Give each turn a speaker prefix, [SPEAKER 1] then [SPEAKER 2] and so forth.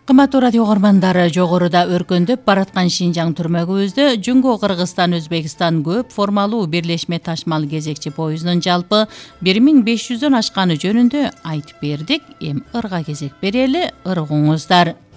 [SPEAKER 1] Кымбаттуу радио угармандары, жогоруда өркөндөп бараткан Шинжаң түрмөгүбүздө Жүнгө Кыргызстан Өзбекстан көп формалуу бирлешме ташмал кезекчи поездунун жалпы 1500дөн ашканы жөнүндө айтып бердик. Эми ырга кезек берели, ыргыңыздар.